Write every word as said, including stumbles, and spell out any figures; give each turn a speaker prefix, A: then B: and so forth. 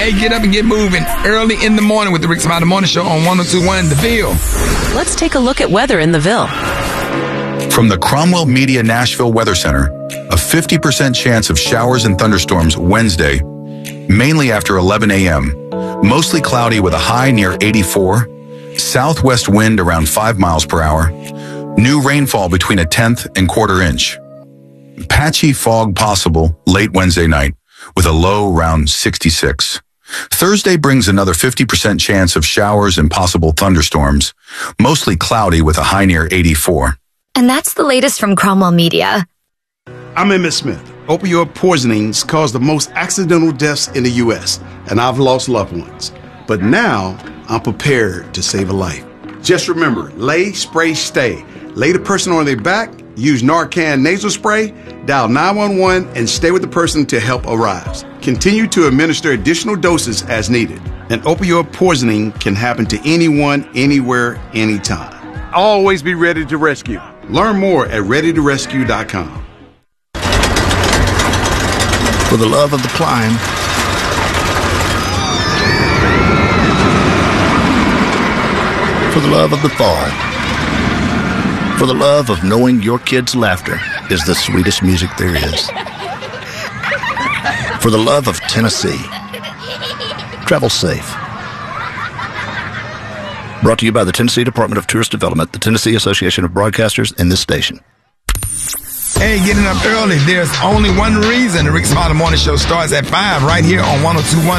A: Hey, get up and get moving early in the morning with the Rick Smiley Morning Show on one oh two point one in the Ville.
B: Let's take a look at weather in the Ville.
C: From the Cromwell Media Nashville Weather Center, a fifty percent chance of showers and thunderstorms Wednesday, mainly after eleven a.m. Mostly cloudy with a high near eighty-four, southwest wind around five miles per hour, new rainfall between a tenth and quarter inch. Patchy fog possible late Wednesday night with a low around sixty-six. Thursday brings another fifty percent chance of showers and possible thunderstorms, mostly cloudy with a high near eighty-four.
D: And that's the latest from Cromwell Media.
E: I'm Emmett Smith. Opioid poisonings cause the most accidental deaths in the U S, and I've lost loved ones. But now, I'm prepared to save a life. Just remember, lay, spray, stay. Lay the person on their back, use Narcan nasal spray, dial nine one one, and stay with the person until help arrives. Continue to administer additional doses as needed. An opioid poisoning can happen to anyone, anywhere, anytime. Always be ready to rescue. Learn more at ready to rescue dot com.
F: For the love of the climb, for the love of the fall, for the love of knowing your kids' laughter is the sweetest music there is, for the love of Tennessee, travel safe. Brought to you by the Tennessee Department of Tourist Development, the Tennessee Association of Broadcasters, and this station.
A: Hey, getting up early. There's only one reason the Rick Smiley Morning Show starts at five right here on one oh two point one